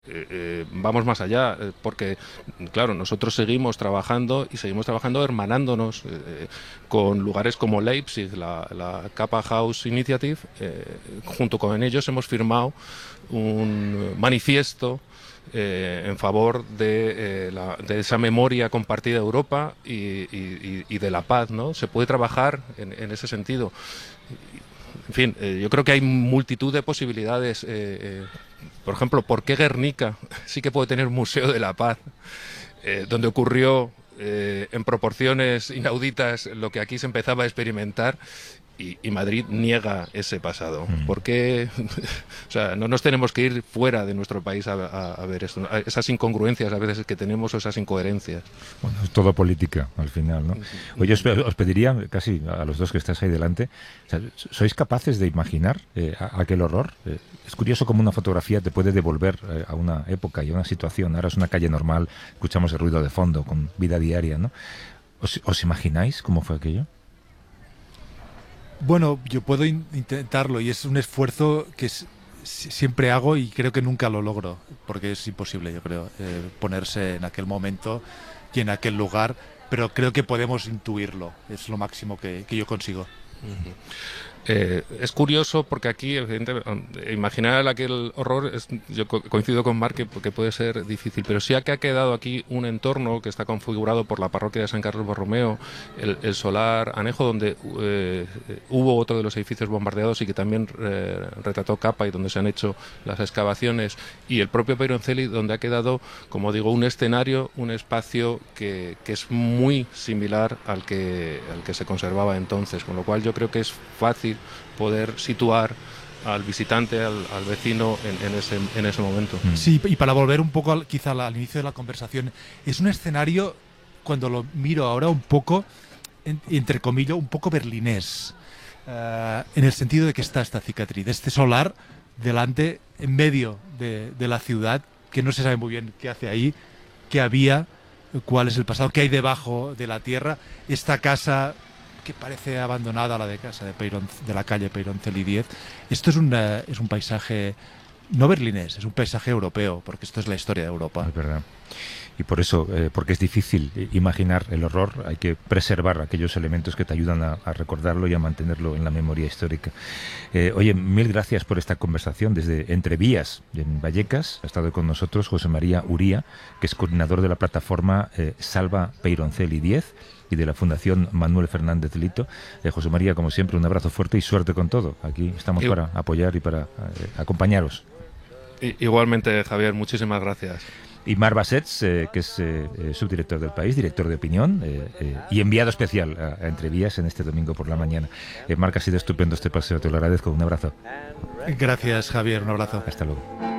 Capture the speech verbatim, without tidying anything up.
Eh, eh, vamos más allá, eh, porque, claro, nosotros seguimos trabajando y seguimos trabajando hermanándonos eh, con lugares como Leipzig, la, la Kappa House Initiative. Eh, junto con ellos hemos firmado un manifiesto eh, en favor de, eh, la, de esa memoria compartida de Europa y, y, y de la paz, ¿no? Se puede trabajar en, en ese sentido. En fin, eh, yo creo que hay multitud de posibilidades. Eh, eh, por ejemplo, ¿por qué Guernica sí que puede tener un museo de la paz, eh, donde ocurrió eh, en proporciones inauditas lo que aquí se empezaba a experimentar? Y, y Madrid niega ese pasado. Mm. ¿Por qué? O sea, no nos tenemos que ir fuera de nuestro país a, a, a ver esto, a esas incongruencias a veces que tenemos o esas incoherencias. Bueno, es todo política al final, ¿no? Oye, os, os pediría casi a los dos que estáis ahí delante, o sea, ¿sois capaces de imaginar eh, aquel horror? Eh, es curioso cómo una fotografía te puede devolver eh, a una época y a una situación. Ahora es una calle normal, escuchamos el ruido de fondo con vida diaria, ¿no? ¿Os, os imagináis cómo fue aquello? Bueno, yo puedo in intentarlo y es un esfuerzo que es, siempre hago y creo que nunca lo logro, porque es imposible, yo creo, eh, ponerse en aquel momento y en aquel lugar, pero creo que podemos intuirlo, es lo máximo que, que yo consigo. Uh-huh. Eh, es curioso porque aquí, evidentemente, imaginar aquel horror, es, yo co coincido con Marc que, que puede ser difícil, pero sí que ha quedado aquí un entorno que está configurado por la parroquia de San Carlos Borromeo, el, el solar Anejo, donde eh, hubo otro de los edificios bombardeados y que también eh, retrató Kappa y donde se han hecho las excavaciones, y el propio Peyroncelli, donde ha quedado, como digo, un escenario, un espacio que, que es muy similar al que, al que se conservaba entonces, con lo cual yo creo que es fácil poder situar al visitante, al, al vecino en, en, ese, en ese momento. Sí, y para volver un poco al, quizá al inicio de la conversación, es un escenario, cuando lo miro ahora, un poco, en, entre comillas, un poco berlinés, uh, en el sentido de que está esta cicatriz, este solar delante, en medio de, de la ciudad, que no se sabe muy bien qué hace ahí, qué había, cuál es el pasado, qué hay debajo de la tierra, esta casa que parece abandonada, la de casa de, Peyron, de la calle Peyroncelli diez. Esto es, una, es un paisaje no berlinés, es un paisaje europeo, porque esto es la historia de Europa. Es verdad. Y por eso, eh, porque es difícil imaginar el horror, hay que preservar aquellos elementos que te ayudan a, a recordarlo y a mantenerlo en la memoria histórica. Eh, oye, mil gracias por esta conversación desde Entrevías, en Vallecas. Ha estado con nosotros José María Uría, que es coordinador de la plataforma eh, Salva Peyroncelli diez y de la Fundación Manuel Fernández Lito. Eh, José María, como siempre, un abrazo fuerte y suerte con todo. Aquí estamos para apoyar y para eh, acompañaros. Igualmente, Javier, muchísimas gracias. Y Marc Bassets, eh, que es eh, subdirector del País, director de opinión eh, eh, y enviado especial a, a Entrevías en este domingo por la mañana. Eh, Marc, ha sido estupendo este paseo, te lo agradezco. Un abrazo. Gracias, Javier, un abrazo. Hasta luego.